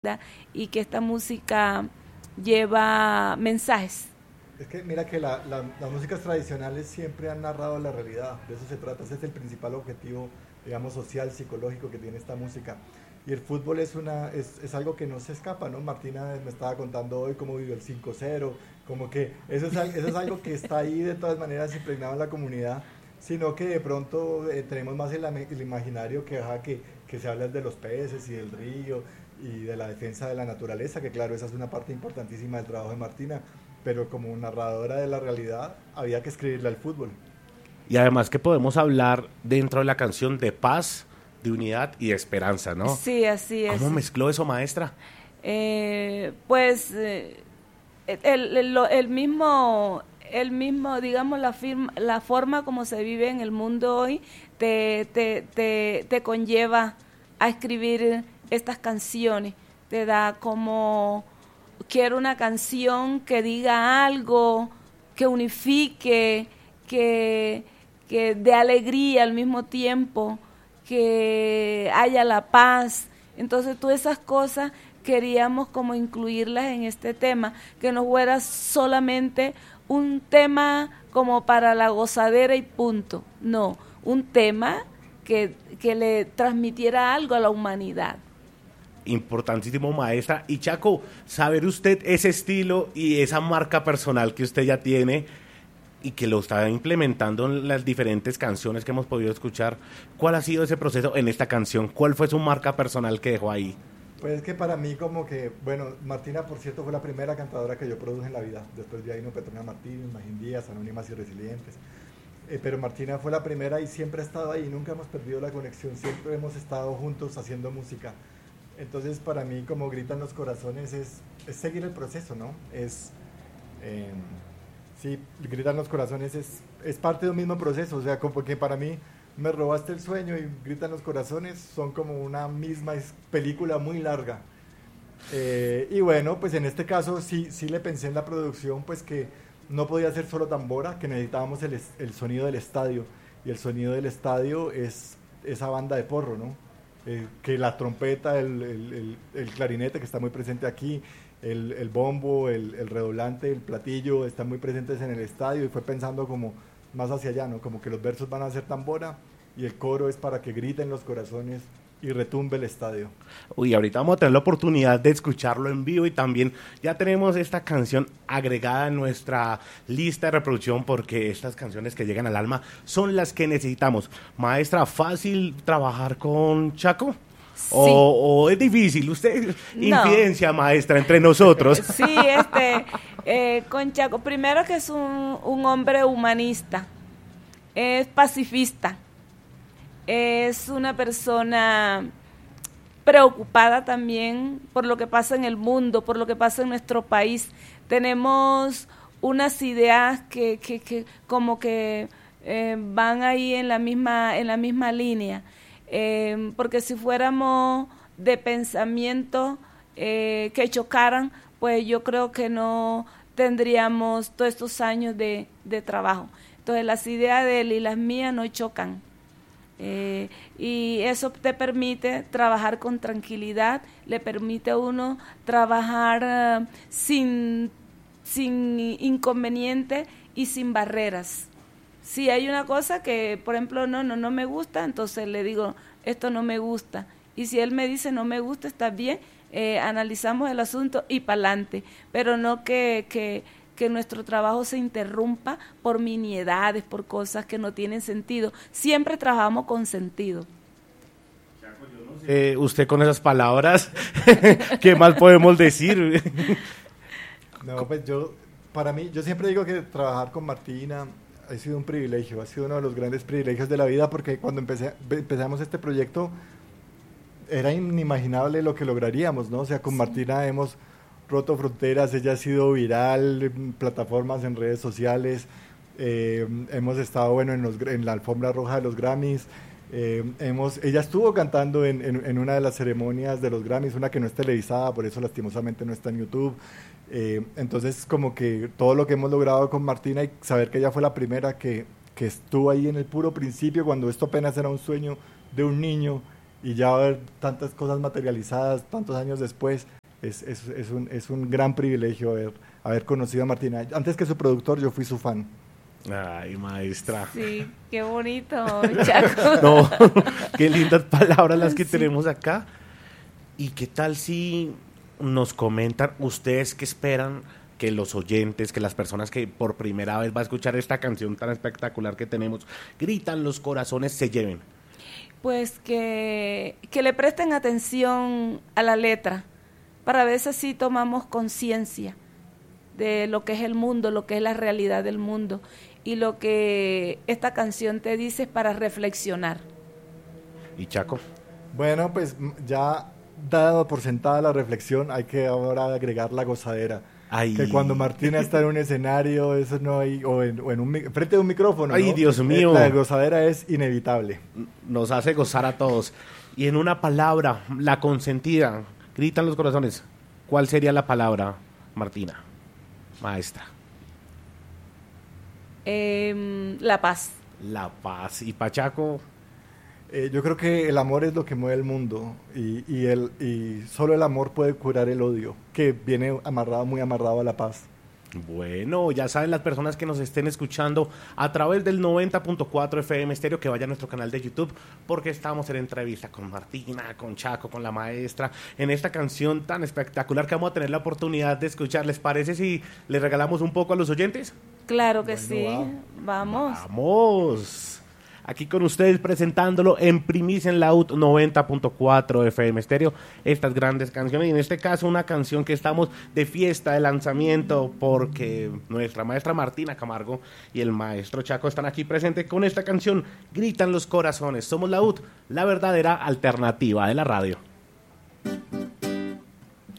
y que esta música lleva mensajes. Es que mira que las músicas tradicionales siempre han narrado la realidad, de eso se trata, ese es el principal objetivo, digamos, social, psicológico que tiene esta música. Y el fútbol es algo que no se escapa, ¿no? Martina me estaba contando hoy cómo vivió el 5-0, como que eso es algo que está ahí de todas maneras impregnado en la comunidad, sino que de pronto tenemos más el imaginario que se habla de los peces y del río y de la defensa de la naturaleza, que claro, esa es una parte importantísima del trabajo de Martina, pero como narradora de la realidad había que escribirle al fútbol. Y además que podemos hablar dentro de la canción de paz, de unidad y de esperanza, ¿no? Sí, así es. ¿Cómo mezcló eso, maestra? El mismo, digamos, la forma como se vive en el mundo hoy te conlleva a escribir estas canciones. Te da como, quiero una canción que diga algo, que unifique, que dé alegría al mismo tiempo, que haya la paz. Entonces todas esas cosas queríamos como incluirlas en este tema, que no fuera solamente un tema como para la gozadera y punto, no, un tema que le transmitiera algo a la humanidad. Importantísimo, maestra. Y Chaco, saber usted ese estilo y esa marca personal que usted ya tiene y que lo está implementando en las diferentes canciones que hemos podido escuchar, ¿cuál ha sido ese proceso en esta canción? ¿Cuál fue su marca personal que dejó ahí? Pues es que para mí como que, bueno, Martina, por cierto, fue la primera cantadora que yo produje en la vida. Después de ahí no Petrona Martínez, Magín Díaz, Anónimas y Resilientes. Pero Martina fue la primera y siempre ha estado ahí, nunca hemos perdido la conexión, siempre hemos estado juntos haciendo música. Entonces para mí como gritan los corazones es seguir el proceso, ¿no? Sí, gritan los corazones es parte de un mismo proceso, o sea, como que para mí me robaste el sueño y gritan los corazones son como una misma película muy larga. Y bueno, pues en este caso sí le pensé en la producción, pues que no podía ser solo tambora, que necesitábamos el sonido del estadio, y el sonido del estadio es esa banda de porro, ¿no? Que la trompeta, el clarinete que está muy presente aquí, el bombo, el redoblante, el platillo están muy presentes en el estadio, y fue pensando como más hacia allá, ¿no? Como que los versos van a ser tambora y el coro es para que griten los corazones y retumbe el estadio. Uy, ahorita vamos a tener la oportunidad de escucharlo en vivo y también ya tenemos esta canción agregada en nuestra lista de reproducción porque estas canciones que llegan al alma son las que necesitamos. Maestra, ¿fácil trabajar con Chaco? Sí. ¿O es difícil? Usted, no. Infidencia, maestra, entre nosotros. Sí, con Chaco, primero que es un hombre humanista, es pacifista, es una persona preocupada también por lo que pasa en el mundo, por lo que pasa en nuestro país. Tenemos unas ideas que como que van ahí en la misma línea, porque si fuéramos de pensamiento que chocaran, pues yo creo que no tendríamos todos estos años de trabajo. Entonces las ideas de él y las mías no chocan. Y eso te permite trabajar con tranquilidad, le permite a uno trabajar sin inconveniente y sin barreras. Si hay una cosa que, por ejemplo, no me gusta, entonces le digo, esto no me gusta. Y si él me dice, no me gusta, está bien, analizamos el asunto y pa'lante. Pero no que nuestro trabajo se interrumpa por miniedades, por cosas que no tienen sentido. Siempre trabajamos con sentido. Usted con esas palabras, ¿qué más podemos decir? No, pues yo siempre digo que trabajar con Martina ha sido un privilegio, ha sido uno de los grandes privilegios de la vida, porque cuando empezamos este proyecto era inimaginable lo que lograríamos, ¿no? O sea, con Martina hemos roto fronteras, ella ha sido viral en plataformas, en redes sociales, hemos estado en la alfombra roja de los Grammys, ella estuvo cantando en una de las ceremonias de los Grammys, una que no es televisada, por eso lastimosamente no está en YouTube. Entonces como que todo lo que hemos logrado con Martina y saber que ella fue la primera que estuvo ahí en el puro principio, cuando esto apenas era un sueño de un niño, y ya ver tantas cosas materializadas tantos años después, es un gran privilegio haber conocido a Martina. Antes que su productor, yo fui su fan. Ay, maestra. Sí, qué bonito, Chaco. No, qué lindas palabras las que Sí. tenemos acá. ¿Y qué tal si nos comentan ustedes qué esperan que los oyentes, que las personas que por primera vez va a escuchar esta canción tan espectacular que tenemos, Gritan los Corazones, se lleven? Pues que le presten atención a la letra, para ver si así tomamos conciencia de lo que es el mundo, lo que es la realidad del mundo, y lo que esta canción te dice es para reflexionar. ¿Y Chaco? Bueno, pues ya dado por sentada la reflexión, hay que ahora agregar la gozadera. Ay. Que cuando Martina está en un escenario, eso no hay, o en frente de un micrófono, Ay, ¿no? Dios mío. La gozadera es inevitable. Nos hace gozar a todos. Y en una palabra, la consentida, Gritan los Corazones. ¿Cuál sería la palabra, Martina, maestra? La paz. La paz. ¿Y Pachaco? Yo creo que el amor es lo que mueve el mundo y solo el amor puede curar el odio, que viene muy amarrado a la paz. Bueno, ya saben las personas que nos estén escuchando a través del 90.4 FM Estéreo, que vayan a nuestro canal de YouTube, porque estamos en entrevista con Martina, con Chaco, con la maestra, en esta canción tan espectacular que vamos a tener la oportunidad de escuchar. ¿Les parece si les regalamos un poco a los oyentes? Claro que Bueno, sí. Vamos. ¡Vamos! Aquí con ustedes presentándolo en primicia en la UT 90.4 FM Estéreo, estas grandes canciones, y en este caso una canción que estamos de fiesta de lanzamiento porque nuestra maestra Martina Camargo y el maestro Chaco están aquí presentes con esta canción, Gritan los Corazones. Somos la UT, la verdadera alternativa de la radio.